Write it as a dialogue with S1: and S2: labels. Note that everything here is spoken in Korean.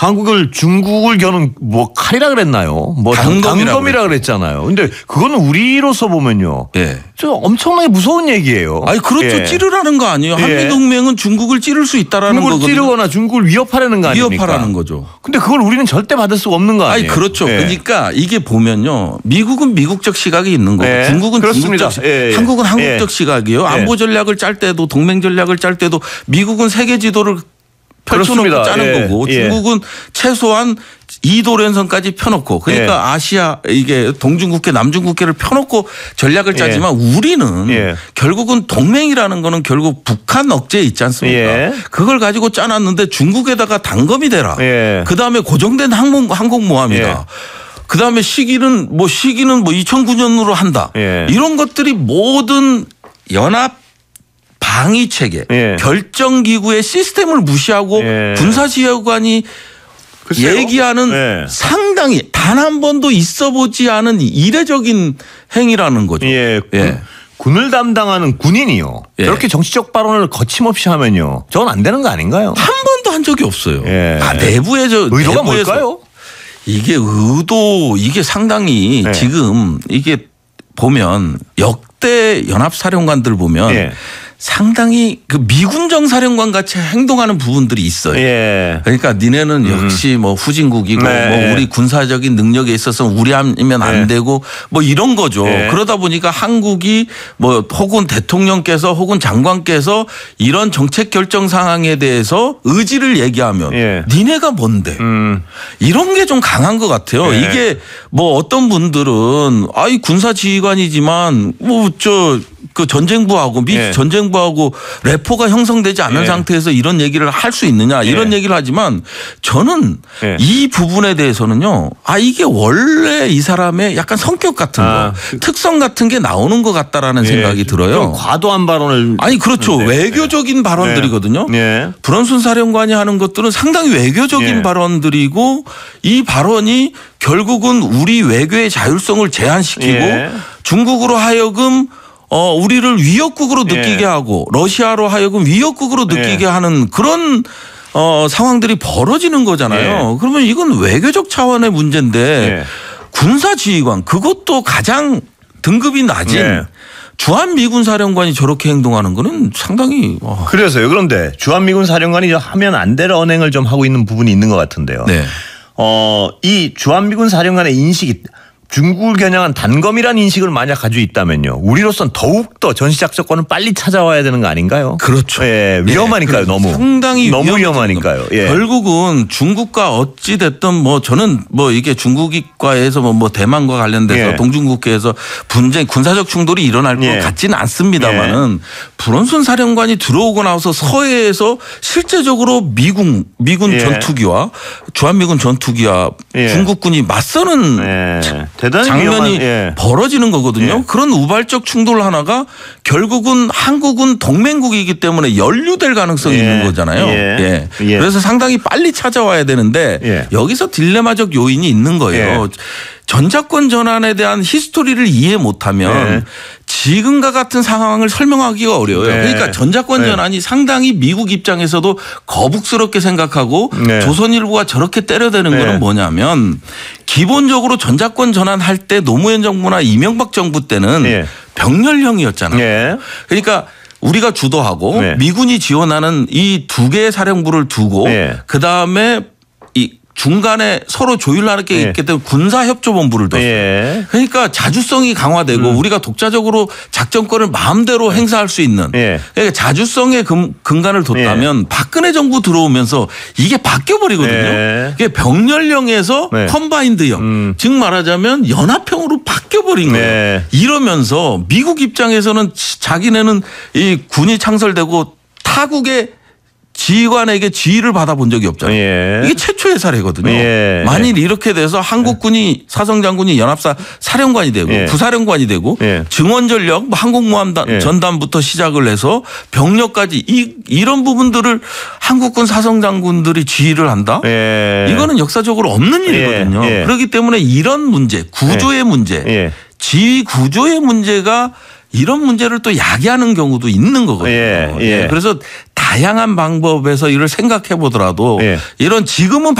S1: 한국을 중국을 겨눈 뭐 칼이라 그랬나요? 뭐 단검이라 그랬잖아요. 근데 그거는 우리로서 보면요. 예. 저 엄청나게 무서운 얘기예요.
S2: 아니 그렇죠. 예. 찌르라는 거 아니에요. 한미동맹은 중국을 찌를 수 있다라는 거거든요.
S1: 중국을 찌르거나 중국을 위협하라는 거 아닙니까?
S2: 위협하라는 거죠.
S1: 근데 그걸 우리는 절대 받을 수가 없는 거 아니에요?
S2: 아니 그렇죠. 예. 그러니까 이게 보면요. 미국은 미국적 시각이 있는 거고
S1: 예.
S2: 중국은
S1: 그렇습니다.
S2: 중국적 한국은 한국적 시각이에요. 안보 전략을 짤 때도 동맹 전략을 짤 때도 미국은 세계 지도를 펼쳐놓고 짜는 거고 중국은 최소한 2도련선까지 펴놓고 그러니까 아시아 이게 동중국해 남중국해를 펴놓고 전략을 짜지만 우리는 결국은 동맹이라는 거는 결국 북한 억제에 있지 않습니까? 그걸 가지고 짜놨는데 중국에다가 단검이 되라. 그다음에 고정된 항공모함이다. 그다음에 시기는 2009년으로 한다. 이런 것들이 모든 연합 방위 체계, 결정기구의 시스템을 무시하고 군사지휘관이 얘기하는 상당히 단 한 번도 있어 보지 않은 이례적인 행위라는 거죠.
S1: 군을 담당하는 군인이요. 그렇게 정치적 발언을 거침없이 하면요. 저건 안 되는 거 아닌가요?
S2: 한 번도 한 적이 없어요. 내부에서
S1: 의도가 뭘까요?
S2: 이게 이게 상당히 지금 이게 보면 역대 연합사령관들 보면 상당히 그 미군정 사령관 같이 행동하는 부분들이 있어요. 그러니까 니네는 역시 뭐 후진국이고 뭐 우리 군사적인 능력에 있어서 우리하면 안 되고 뭐 이런 거죠. 그러다 보니까 한국이 뭐 혹은 대통령께서 혹은 장관께서 이런 정책 결정 상황에 대해서 의지를 얘기하면 니네가 뭔데 이런 게 좀 강한 것 같아요. 이게 뭐 어떤 분들은 아이 군사지휘관이지만 뭐 그 전쟁부하고 미 전쟁부하고 레포가 형성되지 않은 상태에서 이런 얘기를 할 수 있느냐 이런 얘기를 하지만 저는 이 부분에 대해서는요. 이게 원래 이 사람의 약간 성격 같은 거 특성 같은 게 나오는 것 같다라는 생각이 들어요.
S1: 좀 과도한 발언을.
S2: 아니 그렇죠. 외교적인 발언들이거든요. 브런슨 사령관이 하는 것들은 상당히 외교적인 발언들이고 이 발언이 결국은 우리 외교의 자율성을 제한시키고 중국으로 하여금 우리를 위협국으로 느끼게 하고 러시아로 하여금 위협국으로 느끼게 하는 그런 상황들이 벌어지는 거잖아요. 그러면 이건 외교적 차원의 문제인데 군사지휘관 그것도 가장 등급이 낮은 주한미군 사령관이 저렇게 행동하는 거는 상당히.
S1: 그래서요. 그런데 주한미군 사령관이 하면 안 될 언행을 좀 하고 있는 부분이 있는 것 같은데요. 이 주한미군 사령관의 인식이 중국을 겨냥한 단검이라는 인식을 만약 가지고 있다면요. 우리로서는 더욱더 전시작전권을 빨리 찾아와야 되는 거 아닌가요?
S2: 그렇죠.
S1: 위험하니까요. 너무.
S2: 상당히
S1: 너무 위험하니까요.
S2: 결국은 중국과 어찌 됐든 뭐 저는 뭐 이게 중국과에서 뭐 대만과 관련돼서 동중국해에서 분쟁 군사적 충돌이 일어날 것 같지는 않습니다만은 브런슨 사령관이 들어오고 나서 서해에서 실제적으로 미군 전투기와 주한미군 전투기와 중국군이 맞서는 장면이 벌어지는 거거든요. 그런 우발적 충돌 하나가 결국은 한국은 동맹국이기 때문에 연루될 가능성이 있는 거잖아요. 그래서 상당히 빨리 찾아와야 되는데 여기서 딜레마적 요인이 있는 거예요. 전자권 전환에 대한 히스토리를 이해 못하면 지금과 같은 상황을 설명하기가 어려워요. 그러니까 전자권 전환이 상당히 미국 입장에서도 거북스럽게 생각하고 조선일보가 저렇게 때려대는 거는 뭐냐면 기본적으로 전자권 전환할 때 노무현 정부나 이명박 정부 때는 병렬형이었잖아요. 그러니까 우리가 주도하고 미군이 지원하는 이 두 개의 사령부를 두고 그다음에 이 중간에 서로 조율하게 있기 때문에 군사협조본부를 뒀어요. 그러니까 자주성이 강화되고 우리가 독자적으로 작전권을 마음대로 행사할 수 있는 그러니까 자주성의 근간을 뒀다면 박근혜 정부 들어오면서 이게 바뀌어버리거든요. 이게 병렬형에서 컴바인드형 즉 말하자면 연합형으로 바뀌어버린 거예요. 이러면서 미국 입장에서는 자기네는 이 군이 창설되고 타국의 지휘관에게 지휘를 받아본 적이 없잖아요. 이게 최초의 사례거든요. 만일 이렇게 돼서 한국군이 사성장군이 연합사 사령관이 되고 부사령관이 되고 증원전력 항공모함 전담부터 시작을 해서 병력까지 이런 부분들을 한국군 사성장군들이 지휘를 한다? 이거는 역사적으로 없는 일이거든요. 그렇기 때문에 이런 문제 구조의 문제 지휘 구조의 문제가 이런 문제를 또 야기하는 경우도 있는 거거든요. 그래서 다양한 방법에서 이를 생각해 보더라도 이런 지금은